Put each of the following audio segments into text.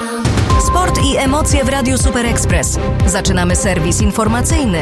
Sport i emocje w Radiu Super Express. Zaczynamy serwis informacyjny.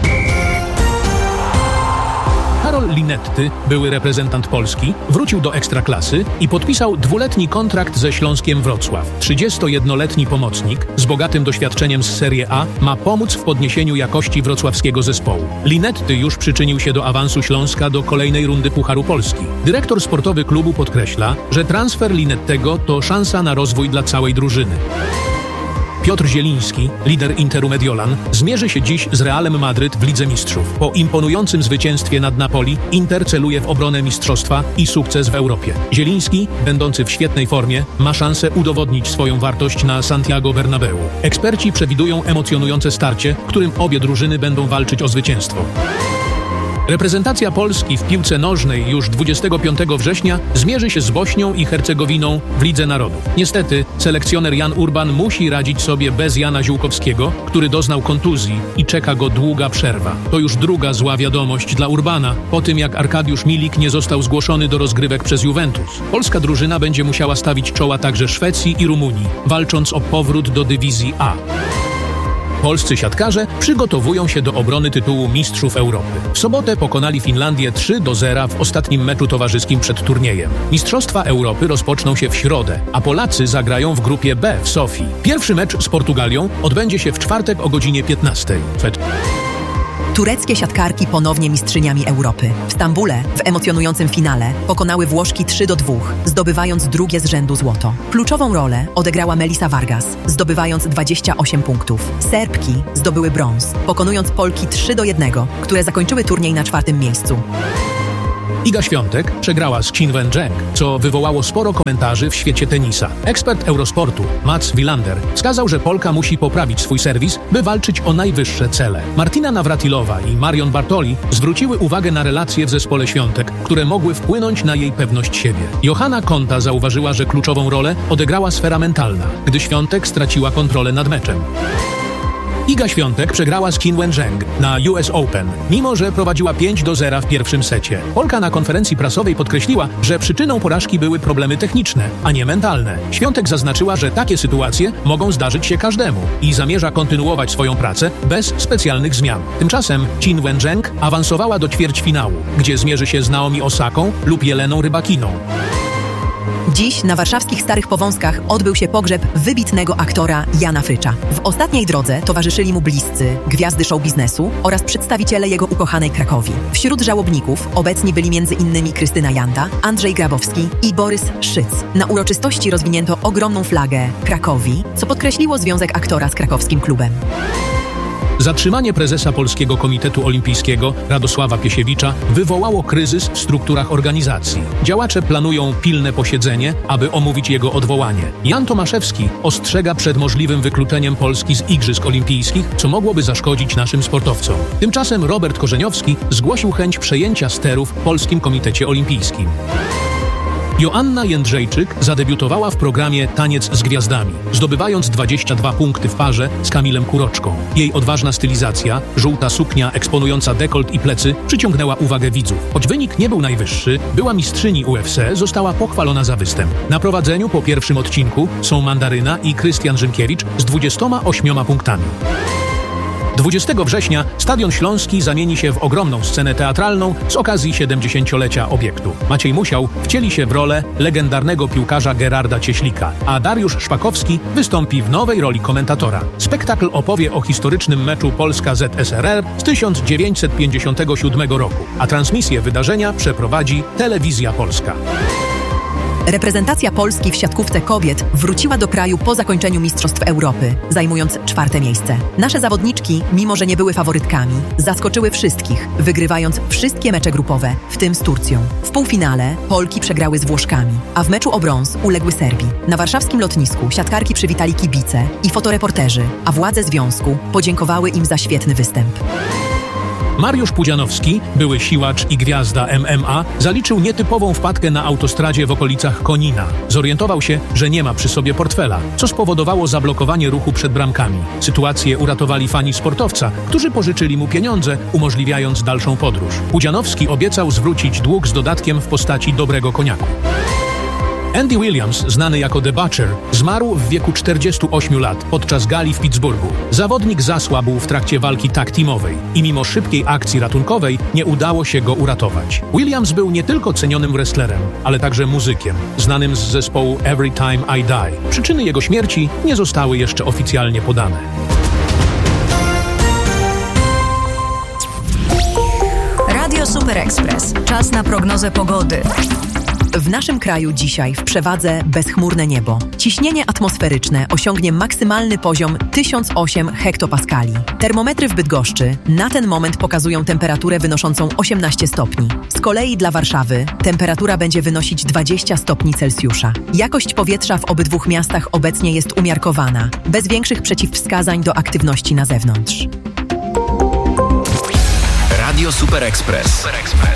Karol Linetty, były reprezentant Polski, wrócił do Ekstraklasy i podpisał 2-letni kontrakt ze Śląskiem Wrocław. 31-letni pomocnik z bogatym doświadczeniem z Serie A ma pomóc w podniesieniu jakości wrocławskiego zespołu. Linetty już przyczynił się do awansu Śląska do kolejnej rundy Pucharu Polski. Dyrektor sportowy klubu podkreśla, że transfer Linettego to szansa na rozwój dla całej drużyny. Piotr Zieliński, lider Interu Mediolan, zmierzy się dziś z Realem Madryt w Lidze Mistrzów. Po imponującym zwycięstwie nad Napoli Inter celuje w obronę mistrzostwa i sukces w Europie. Zieliński, będący w świetnej formie, ma szansę udowodnić swoją wartość na Santiago Bernabeu. Eksperci przewidują emocjonujące starcie, w którym obie drużyny będą walczyć o zwycięstwo. Reprezentacja Polski w piłce nożnej już 25 września zmierzy się z Bośnią i Hercegowiną w Lidze Narodów. Niestety, selekcjoner Jan Urban musi radzić sobie bez Jana Ziółkowskiego, który doznał kontuzji i czeka go długa przerwa. To już druga zła wiadomość dla Urbana, po tym jak Arkadiusz Milik nie został zgłoszony do rozgrywek przez Juventus. Polska drużyna będzie musiała stawić czoła także Szwecji i Rumunii, walcząc o powrót do dywizji A. Polscy siatkarze przygotowują się do obrony tytułu Mistrzów Europy. W sobotę pokonali Finlandię 3-0 w ostatnim meczu towarzyskim przed turniejem. Mistrzostwa Europy rozpoczną się w środę, a Polacy zagrają w grupie B w Sofii. Pierwszy mecz z Portugalią odbędzie się w czwartek o godzinie 15. Tureckie siatkarki ponownie mistrzyniami Europy. W Stambule w emocjonującym finale pokonały Włoszki 3-2, zdobywając drugie z rzędu złoto. Kluczową rolę odegrała Melissa Vargas, zdobywając 28 punktów. Serbki zdobyły brąz, pokonując Polki 3-1, które zakończyły turniej na 4. miejscu. Iga Świątek przegrała z Qinwen Zheng, co wywołało sporo komentarzy w świecie tenisa. Ekspert Eurosportu Mats Wilander wskazał, że Polka musi poprawić swój serwis, by walczyć o najwyższe cele. Martina Nawratilowa i Marion Bartoli zwróciły uwagę na relacje w zespole Świątek, które mogły wpłynąć na jej pewność siebie. Johanna Konta zauważyła, że kluczową rolę odegrała sfera mentalna, gdy Świątek straciła kontrolę nad meczem. Iga Świątek przegrała z Qinwen Zheng na US Open, mimo że prowadziła 5-0 w pierwszym secie. Polka na konferencji prasowej podkreśliła, że przyczyną porażki były problemy techniczne, a nie mentalne. Świątek zaznaczyła, że takie sytuacje mogą zdarzyć się każdemu i zamierza kontynuować swoją pracę bez specjalnych zmian. Tymczasem Qinwen Zheng awansowała do ćwierćfinału, gdzie zmierzy się z Naomi Osaką lub Jeleną Rybakiną. Dziś na warszawskich Starych Powązkach odbył się pogrzeb wybitnego aktora Jana Frycza. W ostatniej drodze towarzyszyli mu bliscy, gwiazdy show biznesu oraz przedstawiciele jego ukochanej Krakowi. Wśród żałobników obecni byli m.in. Krystyna Janda, Andrzej Grabowski i Borys Szyc. Na uroczystości rozwinięto ogromną flagę Krakowi, co podkreśliło związek aktora z krakowskim klubem. Zatrzymanie prezesa Polskiego Komitetu Olimpijskiego Radosława Piesiewicza wywołało kryzys w strukturach organizacji. Działacze planują pilne posiedzenie, aby omówić jego odwołanie. Jan Tomaszewski ostrzega przed możliwym wykluczeniem Polski z Igrzysk Olimpijskich, co mogłoby zaszkodzić naszym sportowcom. Tymczasem Robert Korzeniowski zgłosił chęć przejęcia sterów w Polskim Komitecie Olimpijskim. Joanna Jędrzejczyk zadebiutowała w programie Taniec z Gwiazdami, zdobywając 22 punkty w parze z Kamilem Kuroczką. Jej odważna stylizacja, żółta suknia eksponująca dekolt i plecy przyciągnęła uwagę widzów. Choć wynik nie był najwyższy, była mistrzyni UFC, została pochwalona za występ. Na prowadzeniu po pierwszym odcinku są Mandaryna i Krystian Rzymkiewicz z 28 punktami. 20 września Stadion Śląski zamieni się w ogromną scenę teatralną z okazji 70-lecia obiektu. Maciej Musiał wcieli się w rolę legendarnego piłkarza Gerarda Cieślika, a Dariusz Szpakowski wystąpi w nowej roli komentatora. Spektakl opowie o historycznym meczu Polska-ZSRR z 1957 roku, a transmisję wydarzenia przeprowadzi Telewizja Polska. Reprezentacja Polski w siatkówce kobiet wróciła do kraju po zakończeniu Mistrzostw Europy, zajmując 4. miejsce. Nasze zawodniczki, mimo że nie były faworytkami, zaskoczyły wszystkich, wygrywając wszystkie mecze grupowe, w tym z Turcją. W półfinale Polki przegrały z Włoszkami, a w meczu o brąz uległy Serbii. Na warszawskim lotnisku siatkarki przywitali kibice i fotoreporterzy, a władze związku podziękowały im za świetny występ. Mariusz Pudzianowski, były siłacz i gwiazda MMA, zaliczył nietypową wpadkę na autostradzie w okolicach Konina. Zorientował się, że nie ma przy sobie portfela, co spowodowało zablokowanie ruchu przed bramkami. Sytuację uratowali fani sportowca, którzy pożyczyli mu pieniądze, umożliwiając dalszą podróż. Pudzianowski obiecał zwrócić dług z dodatkiem w postaci dobrego koniaku. Andy Williams, znany jako The Butcher, zmarł w wieku 48 lat podczas gali w Pittsburghu. Zawodnik zasłabł w trakcie walki tag-teamowej i mimo szybkiej akcji ratunkowej nie udało się go uratować. Williams był nie tylko cenionym wrestlerem, ale także muzykiem, znanym z zespołu Every Time I Die. Przyczyny jego śmierci nie zostały jeszcze oficjalnie podane. Radio Super Express. Czas na prognozę pogody. W naszym kraju dzisiaj w przewadze bezchmurne niebo. Ciśnienie atmosferyczne osiągnie maksymalny poziom 1008 hektopaskali. Termometry w Bydgoszczy na ten moment pokazują temperaturę wynoszącą 18 stopni. Z kolei dla Warszawy temperatura będzie wynosić 20 stopni Celsjusza. Jakość powietrza w obydwu miastach obecnie jest umiarkowana, bez większych przeciwwskazań do aktywności na zewnątrz. Radio Super Express.